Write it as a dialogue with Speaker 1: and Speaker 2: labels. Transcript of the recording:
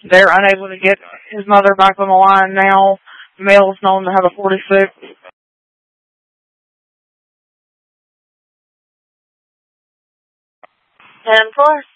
Speaker 1: They're unable to get his mother back on the line now. The male is known to have a 46.
Speaker 2: And 4.